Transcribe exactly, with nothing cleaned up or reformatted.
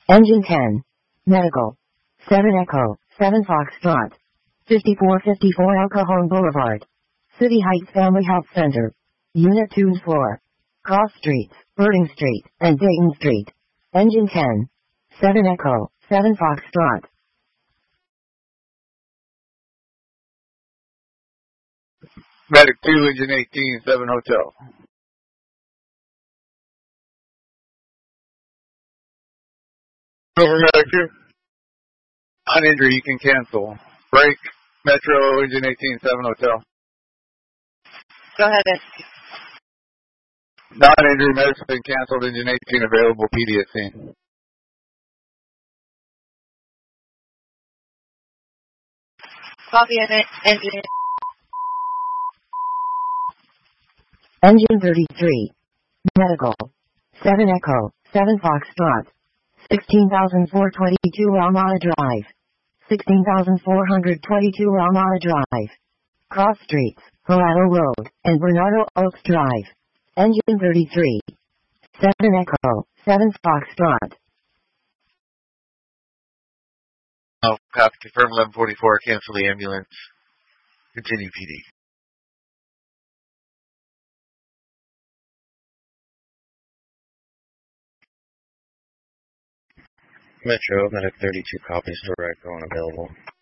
Engine ten. Medical. seven Echo, seven Foxtrot. fifty-four fifty-four El Cajon Boulevard. City Heights Family Health Center. Unit two and four. Cross Streets, Birding Street, and Dayton Street. Engine ten. seven Echo, seven Foxtrot. Medic two, Engine eighteen, seven Hotel. Over Medic two. On injury, you can cancel. Break, Metro, Engine eighteen, seven Hotel. Go ahead. Non-injury, Medic's been canceled, Engine eighteen available, P D at scene. Copy of it. Engine. Engine thirty-three. Medical. seven Echo, seven Foxtrot. sixteen thousand four hundred twenty-two Ramada Drive. sixteen thousand four hundred twenty-two Ramada Drive. Cross Streets, Gerardo Road, and Bernardo Oaks Drive. Engine thirty-three. seven Echo, seven Foxtrot. Oh, copy. Confirm eleven forty-four. Cancel the ambulance. Continue P D. Metro, Medic thirty-two copies, direct going available.